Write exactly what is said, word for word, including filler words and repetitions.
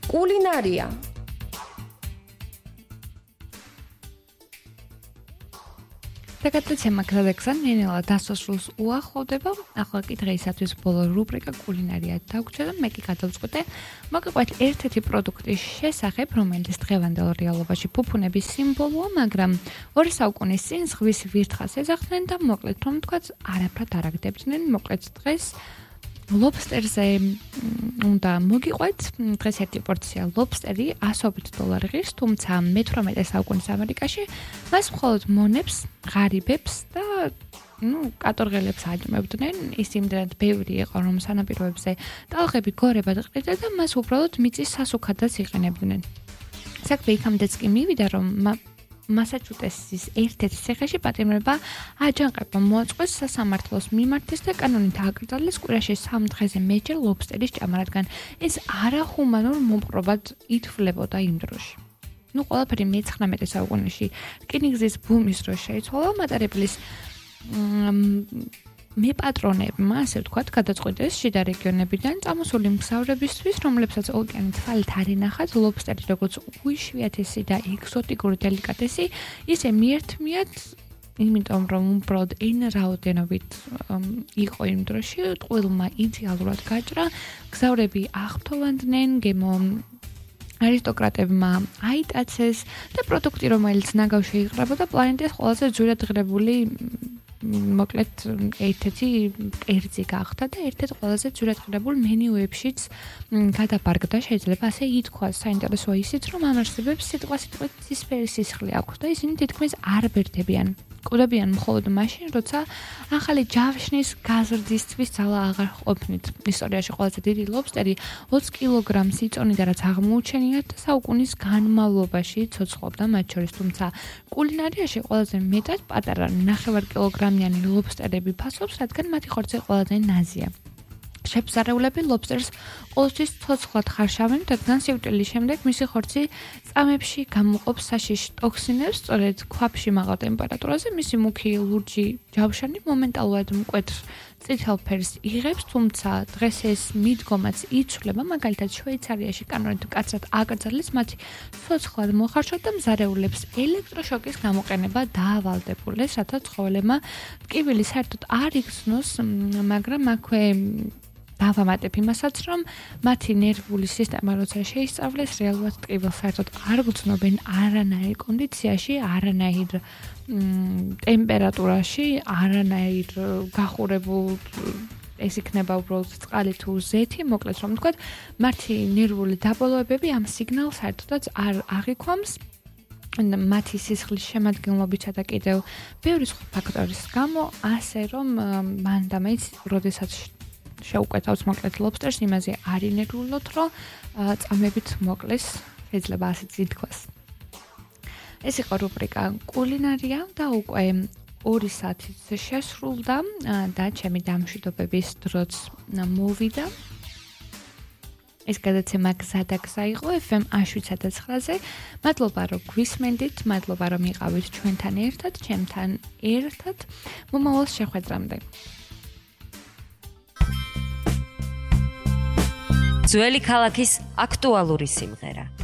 კულინარია. დაგატაცემა გადაგზან ნენელა დასასრულს უახლოვდება. ახლა კი დღეისათვის ბოლო რუბრიკა კულინარია დაგვჭირდა და მე კი გადავწყვიტე მოგიყვეთ ერთ-ერთი პროდუქტის შესახებ, რომელიც დღევანდელ რეალობაში ფუფუნების სიმბოლოა, მაგრამ ორი საუკუნის წინ ზღვის ვირთხას ეძახდნენ და მოკლედ რომ თქვაც არაფრად არ აგდებდნენ. მოკლედ დღეს ლობსტერზე უნდა მოგიყვეთ. დღეს ერთი პორცია ლობსტერი ასობით დოლარი ღირს, თუმცა მეთვრამეტე საუკუნის ამერიკაში მას მხოლოდ მონებს, ღარიბებს და ну, კატორღელებს აჯმებდნენ. ის იმდენად ბევრი იყო, რომ სანაპიროებზე ტალღები გორებად ყრიდა და მას უბრალოდ მიწის სასუქადაც იყენებდნენ. საქმე იქამდეც კი მივიდა, რომ მასაჩუსეტსის ერთ-ერთ ციხეში პატიმრება აჯანყება მოაწყვეს სასამართლოს მიმართეს და კანონით ააკრძალეს კვირაში სამ დღეზე მეჯერ ლობსტერის ჭამა, რადგან ეს არახუმანურ მომხრობად ითვლებოდა იმ დროში. ნუ ყველაფერი მეცხრამეტე საუკუნეში რკინიგზის ბუმის დროს შეიცვალა. მატარებლის მეპატრონებმა, ასე ვთქვათ, გადაწყვიტეს შიდა რეგიონებიდან წამოსული მგზავრებისთვის, რომლებსაც ოკეანი თვალით არ ენახათ, ლობსტერი როგორც უიშვიათესი და ეგზოტიკური დელიკატესი, ისე მიერთმიათ, იმიტომ რომ უბრალოდ εν რაოდენობით იყო იმ დროში, ტყუილმა იდეალურად გაჭრა, მგზავრები აღფრთოვანდნენ, გემო არისტოკრატებმა აიტაცეს და პროდუქტი, რომელიც ნაგავში იყრებოდა, პლანეტის ყველაზე ძვირად ღირებული მოკლედ ერთ-ერთი კერძი გახდა და ერთ-ერთ ყველაზე ძვირად ღირებულ მენიუებშიც გადაბარგდა. შეიძლება ასე ითქვას. საინტერესოა ისიც, რომ ამ არსებებს სიტყვა-სიტყვით ცისფერი სისხლი აქვს და ისინი თითქმის არ ბერდებიან. კვდებიან მხოლოდ მაშინ, როცა ახალი ჯავშნის გაზრდისთვის ძალა აღარ ყოფნით. ისტორიაში ყველაზე დიდი ლობსტერი ოცი კილოგრამს იწონიდა, რაც აღმოუჩენიათ და საუკუნის განმავლობაში ცოცხლობდა მათ შორის, თუმცა კულინარიაში ყველაზე მეტად პატარა ნახევარკილოგრამიანი ლობსტერები ფასობს, რადგან მათი ხორცი ყველაზე ნაზია. შეფსარეულები ლობსტერს ყოველთვის ცოცხლად ხარშავენ, რადგან სიკვდილის შემდეგ მისი ხორცი წამებში გამოყოფს საშიშ ტოქსინებს, სწორედ ქვაფში მაღალ ტემპერატურაზე მისი მუქი ლურჯი ჯავშანი მომენტალურად მკვეთრ წითელ ფერს იღებს, თუმცა დღეს ეს მიდგომაც იცვლება, მაგალითად შვეიცარიაში კანონით მკაცრად აკრძალეს მათი ცოცხლად მოხარშვა და მზარეულებს ელექტროშოკის გამოყენება დაავალდებულეს, რათა ცხოველებმა ტკივილი საერთოდ არ იგრძნოს, მაგრამ აქვე დავამატებ იმასაც, რომ მათი ნერვული სისტემა როცა შეისწავლეს, რეალურად ტკივილს საერთოდ არ გრძნობენ არანაირ კონდიციაში, არანაირ ტემპერატურაში, არანაირ გახურებულ ეს იქნება უბრალოდ წყალი თუ ზეთი, მოკლედ რომ ვთქვათ, მათი ნერვული დაბოლოებები ამ სიგნალს საერთოდაც არ აღიქვამს. მათი სისხლის შემადგენლობითა და კიდევ ბევრი სხვა ფაქტორის გამო, ასე რომ მანდამეც, როდესაც შეუკვეთავს მოკლედ ლობსტერს, იმაზე არ ინერვულოთ, რომ წამებით მოკლეს, შეიძლება ასეც ითქვას. ეს იყო რუბრიკა კულინარია და უკვე ორი საათიც შესრულდა და ჩემი დამშვიდობების დროც მოვიდა. ეს გადაცემა გზადაგზა იყო ეფ ემ შვიდსა და ცხრაზე. მადლობა, რომ გვისმენდით, მადლობა, რომ იყავით ჩვენთან ერთად, ჩემთან ერთად. მომავალ შეხვედრამდე. ძველი ქალაქის აქტუალური სიმღერა.